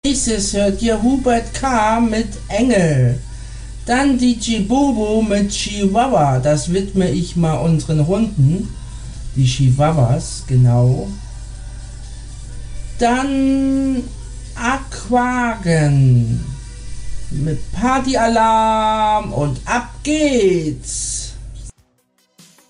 Nächstes hört ihr Hubert K. mit Engel. Dann DJ Bobo mit Chihuahua. Das widme ich mal unseren Hunden. Die Chihuahuas, genau. Dann Aquagen mit Partyalarm und ab geht's.